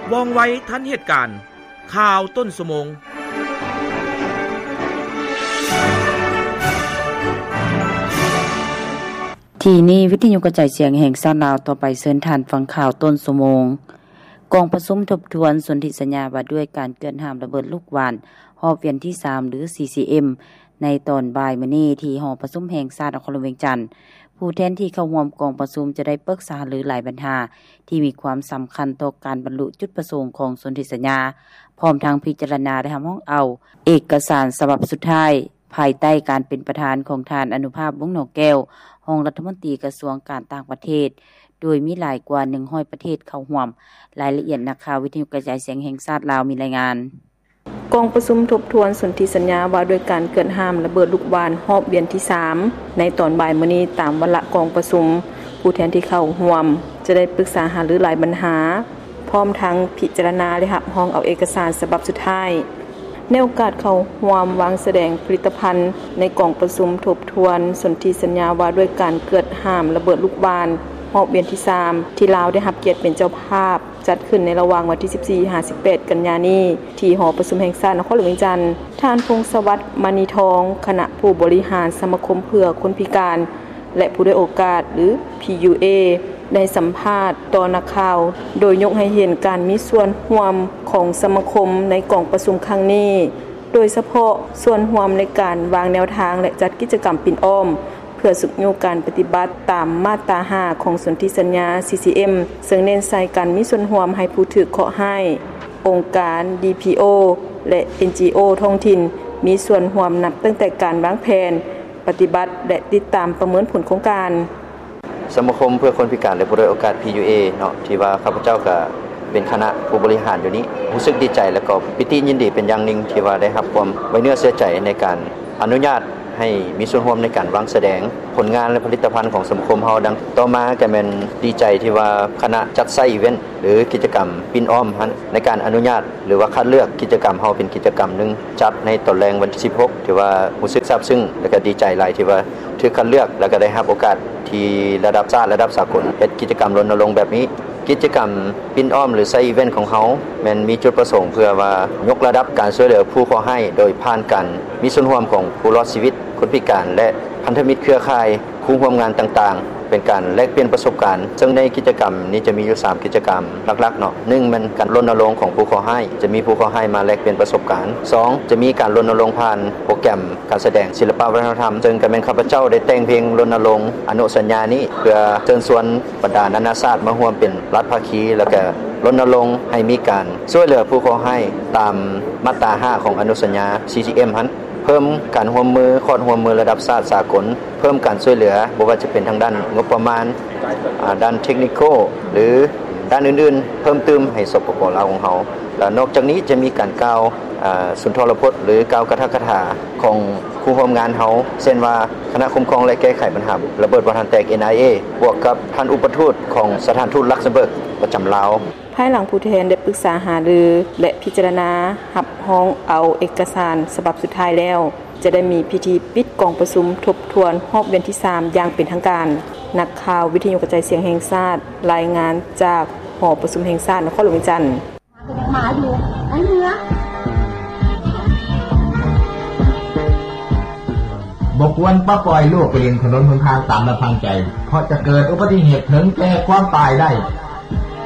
ว่องไวทันเหตุการณ์ข่าวต้นชั่วโมงที่นี้วิทยุกระจายเสียงแห่งชาติลาวต่อไปเชิญท่านฟังข่าวต้นชั่วโมงกองประชุมทบทวนสนธิสัญญาว่าด้วยการเกินห้ามระเบิดลูกหว่านรอบเวียนที่3หรือ CCM ในตอนบ่ายมื้อนี้ที่หอประชุมแห่งชาตินครหลวงเวียงจันทน์ผู้แทนที่เข้าร่วมกองประชุมจะได้ปรึกษาหรือหลายปัญหาที่มีความสำคัญต่อการบรรลุจุดประสงค์ของสนธิสัญญาพร้อมทั้งพิจารณาและทำห้องเอาเอกสารฉบับสุดท้ายภายใต้การเป็นประธานของท่านอนุภาพวงศ์หนองแก้วรองรัฐมนตรีกระทรวงการต่างประเทศโดยมีหลายกว่า100ประเทศเข้าร่วมรายละเอียดนักข่าววิทยุกระจายเสียงแห่งชาติลาวมีรายงานกองประชุมทบทวนสนธิสัญญาว่าด้วยการเกิดห้ามระเบิดลูกหว่านรอบเวียนที่3ในตอนบ่ายมื้อนี้ตามวาระกองประชุมผู้แทนที่เข้าร่วมจะได้ปรึกษาหารือหลายปัญหาพร้อมทั้งพิจารณาและรับรองเอาเอกสารฉบับสุดท้ายในโอกาสเข้าร่วมวางแสดงผลิตภัณฑ์ในกองประชุมทบทวนสนธิสัญญาว่าด้วยการเกิดห้ามระเบิดลูกหว่านรอบเวียนที่3ที่ลาวได้รับเกียรติเป็นเจ้าภาพจัดขึ้นในระหว่างวันที่14-18กันยายนนี้ที่หอประชุมแห่งชาตินครหลวงเวียงจันทน์ท่านพงศวัฒน์มณีทองคณะผู้บริหารสมาคมเพื่อคนพิการและผู้ด้อยโอกาสหรือ PUA ได้สัมภาษณ์ต่อนักข่าวโดยยกให้เห็นการมีส่วนร่วมของสมาคมในกองประชุมครั้งนี้โดยเฉพาะส่วนร่วมในการวางแนวทางและจัดกิจกรรมปิ่นอ้อมเพื่อสุขอยู่การปฏิบัติตามมาตรา5ของสนธิสัญญา CCM ซึ่งเน้นใส่การมีส่วนร่วมให้ผู้ถูกเคาะให้องค์การ DPO และ NGO ท้องถิ่นมีส่วนร่วมนับตั้งแต่การวางแผนปฏิบัติและติดตามประเมินผลโครงการสมาคมเพื่อคนพิการและผู้ด้อยโอกาส PUA เนาะที่ว่าข้าพเจ้าก็เป็นคณะผู้บริหารอยู่นี้รู้สึกดีใจและก็ปิติยินดีเป็นอย่างหนึ่งที่ว่าได้รับความไว้เนื้อเชื่อใจในการอนุญาตให้มีส่วนร่วมในการวางแสดงผลงานและผลิตภัณฑ์ของสมาคมเฮาดังต่อมาก็แม่นดีใจที่ว่าคณะจัดไซอีเวนต์หรือกิจกรรมปิ่นอ้อมในการอนุญาตหรือว่าคัดเลือกกิจกรรมเฮาเป็นกิจกรรมนึงจัดในตอนแรงวันที่16ที่ว่ารู้สึกซาบซึ้งและก็ดีใจหลายที่ว่าถูกคัดเลือกแล้วก็ได้รับโอกาสที่ระดับชาติระดับสากลเฮ็ดกิจกรรมรณรงค์แบบนี้กิจกรรมปิ่นอ้อมหรือไซอีเวนต์ของเฮาแม่นมีจุดประสงค์เพื่อว่ายกระดับการช่วยเหลือผู้ขอให้โดยผ่านกันมีส่วนร่วมของผู้รอดชีวิตคนพิการและพันธมิตรเครือข่ายคู่ร่วมงานต่างๆเป็นการแลกเปลี่ยนประสบการณ์ซึ่งในกิจกรรมนี้จะมีอยู่3กิจกรรมหลักๆเนาะ1มันการรณรงค์ของผู้ขอให้จะมีผู้ขอให้มาแลกเปลี่ยนประสบการณ์2จะมีการรณรงค์ผ่านโปรแกรมการแสดงศิลปวัฒนธรรมซึ่งก็เป็นข้าพเจ้าได้แต่งเพลงรณรงค์อนุสัญญานี้เพื่อเชิญชวนบรรดานานาชาติมาร่วมเป็นรัฐภาคีแล้วก็รณรงค์ให้มีการช่วยเหลือผู้ขอให้ตามมาตรา5ของอนุสัญญา CCM เพิ่มการร่วมมือคอดร่วมมือระดับชาติสากลเพิ่มการช่วยเหลือบ่ว่าจะเป็นทางด้านงบประมาณด้านเทคนิคหรือด้านอื่นๆเพิ่มเติมให้สปป.ลาวของเฮาแล้วนอกจากนี้จะมีการกล่าวสุนทรพจน์หรือกล่าวกถาของผู้ร่วมงานเฮาเช่นว่าคณะคุ้มครองและแก้ไขปัญหาระเบิดบ่ทันแตก NIA บวกกับท่านอุปทูตของสถานทูตลักเซมเบิร์กประจำลาวภายหลังผู้แทนได้ปรึกษาหารือและพิจารณารับรองเอาเอกสารฉบับสุดท้ายแล้วจะได้มีพิธีปิดกองประชุมทบทวนรอบเวียนที่3อย่างเป็นทางการนักข่าววิทยุกระจายเสียงแห่งชาติรายงานจากหอประชุมแห่งชาตินครหลวงเวียงจันทน์มาอยู่อันเนื้อบอกควรปล่อยลูกไปเล่นถนนหนทางตามลำพังใจเพราะจะเกิดอุบัติเหตุถึงแก่ความตายได้